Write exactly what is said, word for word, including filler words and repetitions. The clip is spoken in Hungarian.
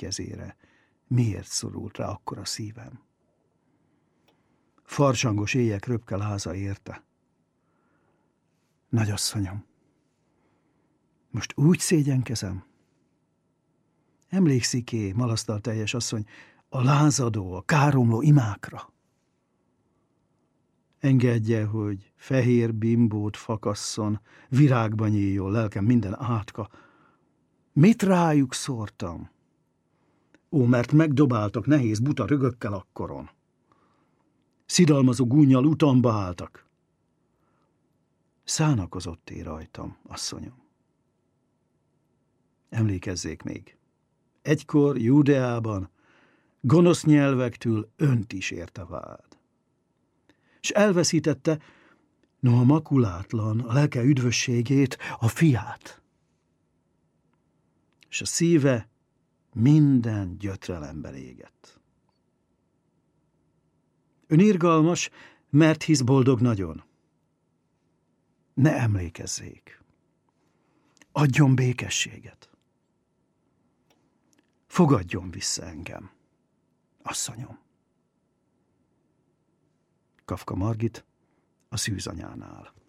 kezére. Miért szorult rá akkor a szívem? Farsangos éjek röpke láza érte. Nagyasszonyom, most úgy szégyenkezem? Emlékszik-é, malasztalteljes asszony, a lázadó, a káromló imákra? Engedje, hogy fehér bimbót fakasszon, virágba nyíljon lelkem minden átka. Mit rájuk szórtam? Ó, mert megdobáltak nehéz buta rögökkel akkoron. Szidalmazó gúnnyal utamba álltak. Szánakozott-é rajtam, asszonyom? Emlékezzék még, egykor Júdeában gonosz nyelvektől önt is érte vád. S elveszítette, noha makulátlan, a lelke üdvösségét, a fiát. És a szíve minden gyötrelemben égett. Ön irgalmas, mert hisz boldog nagyon. Ne emlékezzék. Adjon békességet. Fogadjon vissza engem, asszonyom. Kafka Margit a szűzanyánál.